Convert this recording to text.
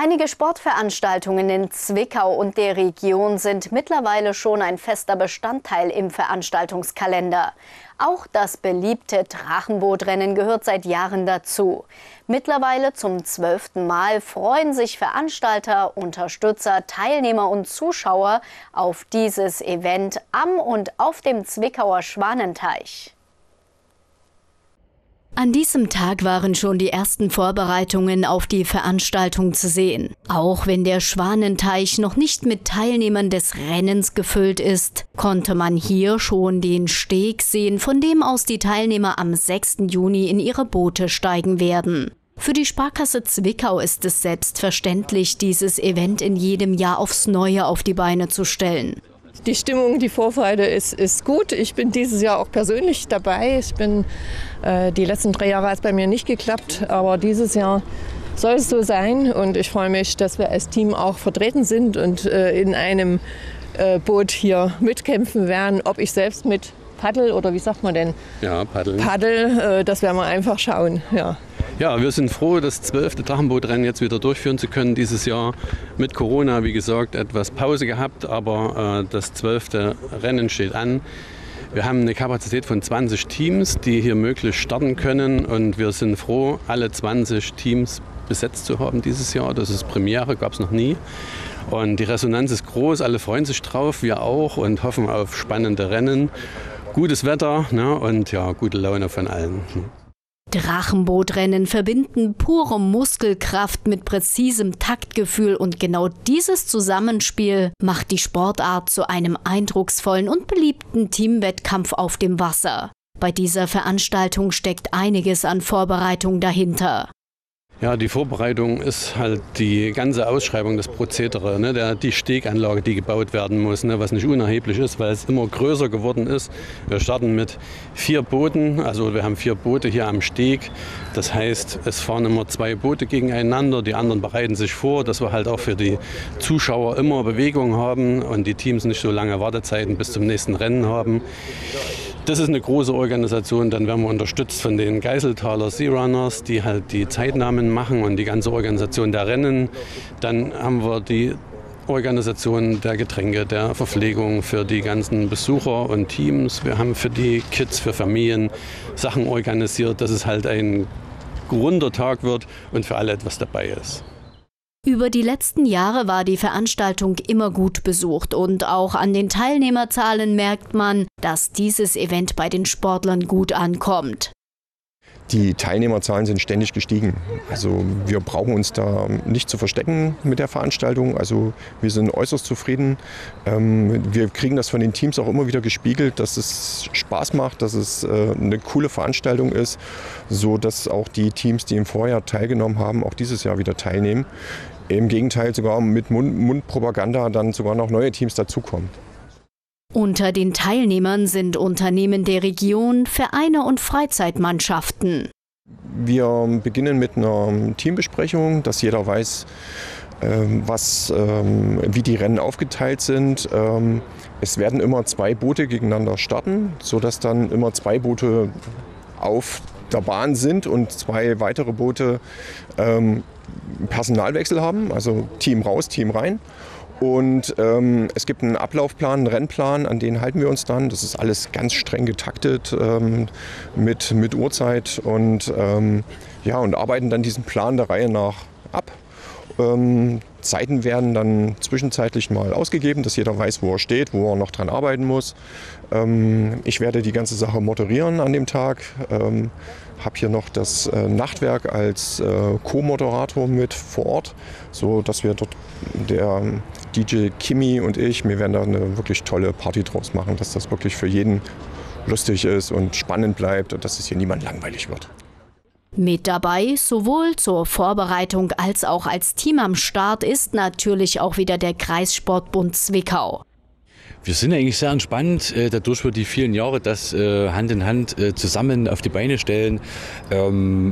Einige Sportveranstaltungen in Zwickau und der Region sind mittlerweile schon ein fester Bestandteil im Veranstaltungskalender. Auch das beliebte Drachenbootrennen gehört seit Jahren dazu. Mittlerweile zum 12. Mal freuen sich Veranstalter, Unterstützer, Teilnehmer und Zuschauer auf dieses Event am und auf dem Zwickauer Schwanenteich. An diesem Tag waren schon die ersten Vorbereitungen auf die Veranstaltung zu sehen. Auch wenn der Schwanenteich noch nicht mit Teilnehmern des Rennens gefüllt ist, konnte man hier schon den Steg sehen, von dem aus die Teilnehmer am 6. Juni in ihre Boote steigen werden. Für die Sparkasse Zwickau ist es selbstverständlich, dieses Event in jedem Jahr aufs Neue auf die Beine zu stellen. Die Stimmung, die Vorfreude ist gut. Ich bin dieses Jahr auch persönlich dabei. Die letzten 3 Jahre hat es bei mir nicht geklappt, aber dieses Jahr soll es so sein. Und ich freue mich, dass wir als Team auch vertreten sind und in einem Boot hier mitkämpfen werden. Ob ich selbst mit Paddel oder wie sagt man denn? Ja, paddeln. Paddel, das werden wir einfach schauen. Ja, wir sind froh, das 12. Drachenbootrennen jetzt wieder durchführen zu können dieses Jahr. Mit Corona, wie gesagt, etwas Pause gehabt, aber das 12. Rennen steht an. Wir haben eine Kapazität von 20 Teams, die hier möglichst starten können, und wir sind froh, alle 20 Teams besetzt zu haben dieses Jahr. Das ist Premiere, gab es noch nie. Und die Resonanz ist groß, alle freuen sich drauf, wir auch, und hoffen auf spannende Rennen. Gutes Wetter, ne, und ja, gute Laune von allen. Drachenbootrennen verbinden pure Muskelkraft mit präzisem Taktgefühl, und genau dieses Zusammenspiel macht die Sportart zu einem eindrucksvollen und beliebten Teamwettkampf auf dem Wasser. Bei dieser Veranstaltung steckt einiges an Vorbereitung dahinter. Ja, die Vorbereitung ist halt die ganze Ausschreibung des Prozedere, ne, die Steganlage, die gebaut werden muss, ne, was nicht unerheblich ist, weil es immer größer geworden ist. Wir starten mit 4 Booten, also wir haben 4 Boote hier am Steg. Das heißt, es fahren immer 2 Boote gegeneinander, die anderen bereiten sich vor, dass wir halt auch für die Zuschauer immer Bewegung haben und die Teams nicht so lange Wartezeiten bis zum nächsten Rennen haben. Das ist eine große Organisation. Dann werden wir unterstützt von den Geiseltaler Searunners, die halt die Zeitnahmen machen und die ganze Organisation der Rennen. Dann haben wir die Organisation der Getränke, der Verpflegung für die ganzen Besucher und Teams. Wir haben für die Kids, für Familien Sachen organisiert, dass es halt ein runder Tag wird und für alle etwas dabei ist. Über die letzten Jahre war die Veranstaltung immer gut besucht, und auch an den Teilnehmerzahlen merkt man, dass dieses Event bei den Sportlern gut ankommt. Die Teilnehmerzahlen sind ständig gestiegen. Also wir brauchen uns da nicht zu verstecken mit der Veranstaltung. Also wir sind äußerst zufrieden. Wir kriegen das von den Teams auch immer wieder gespiegelt, dass es Spaß macht, dass es eine coole Veranstaltung ist, so dass auch die Teams, die im Vorjahr teilgenommen haben, auch dieses Jahr wieder teilnehmen. Im Gegenteil, sogar mit Mundpropaganda dann sogar noch neue Teams dazukommen. Unter den Teilnehmern sind Unternehmen der Region, Vereine und Freizeitmannschaften. Wir beginnen mit einer Teambesprechung, dass jeder weiß, wie die Rennen aufgeteilt sind. Es werden immer 2 Boote gegeneinander starten, sodass dann immer 2 Boote auf der Bahn sind und 2 weitere Boote Personalwechsel haben, also Team raus, Team rein. Und es gibt einen Ablaufplan, einen Rennplan, an den halten wir uns dann. Das ist alles ganz streng getaktet mit Uhrzeit und arbeiten dann diesen Plan der Reihe nach ab. Zeiten werden dann zwischenzeitlich mal ausgegeben, dass jeder weiß, wo er steht, wo er noch dran arbeiten muss. Ich werde die ganze Sache moderieren an dem Tag. Habe hier noch das Nachtwerk als Co-Moderator mit vor Ort, so dass wir dort, der DJ Kimi und ich, wir werden da eine wirklich tolle Party draus machen, dass das wirklich für jeden lustig ist und spannend bleibt und dass es hier niemand langweilig wird. Mit dabei, sowohl zur Vorbereitung als auch als Team am Start, ist natürlich auch wieder der Kreissportbund Zwickau. Wir sind eigentlich sehr entspannt, dadurch wir die vielen Jahre das Hand in Hand zusammen auf die Beine stellen.